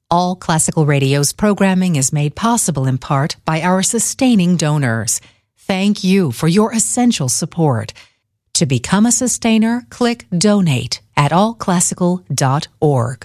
All Classical Radio's programming is made possible in part by our sustaining donors. Thank you for your essential support. To become a sustainer, click Donate at allclassical.org.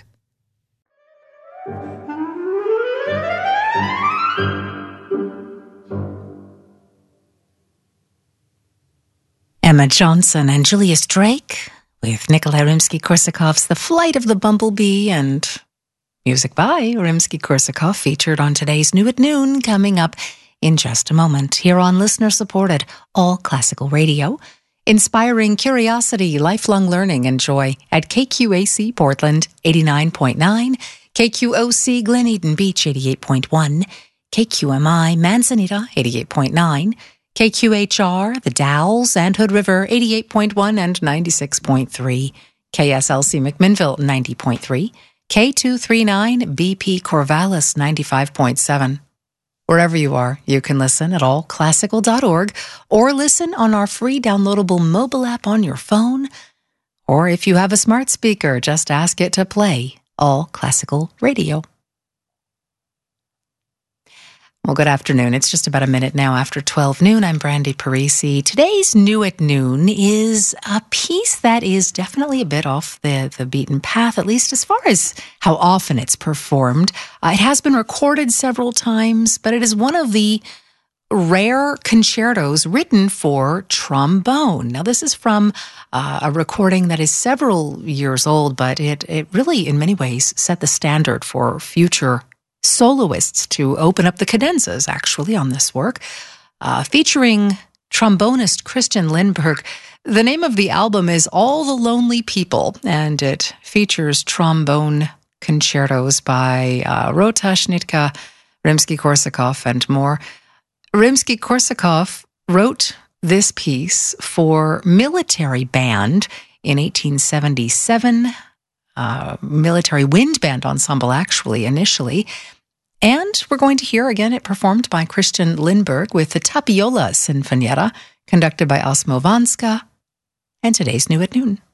Emma Johnson and Julius Drake with Nikolai Rimsky-Korsakov's The Flight of the Bumblebee and music by Rimsky-Korsakov featured on today's New at Noon, coming up in just a moment here on listener-supported All Classical Radio, inspiring curiosity, lifelong learning, and joy at KQAC Portland 89.9, KQOC Glen Eden Beach 88.1, KQMI Manzanita 88.9, KQHR, The Dalles, and Hood River 88.1 and 96.3, KSLC McMinnville 90.3, K239 BP Corvallis 95.7. Wherever you are, you can listen at allclassical.org or listen on our free downloadable mobile app on your phone. Or if you have a smart speaker, just ask it to play All Classical Radio. Well, good afternoon. It's just about a minute now after 12 noon. I'm Brandy Parisi. Today's New at Noon is a piece that is definitely a bit off the beaten path, at least as far as how often it's performed. It has been recorded several times, but it is one of the rare concertos written for trombone. Now, this is from a recording that is several years old, but it really, in many ways, set the standard for future soloists to open up the cadenzas, actually, on this work, featuring trombonist Christian Lindberg. The name of the album is All the Lonely People, and it features trombone concertos by Rota, Schnittke, Rimsky-Korsakov, and more. Rimsky-Korsakov wrote this piece for military band in 1877, military wind band ensemble, actually, initially. And we're going to hear again it performed by Christian Lindberg with the Tapiola Sinfonietta, conducted by Osmo Vanska, and today's New at Noon.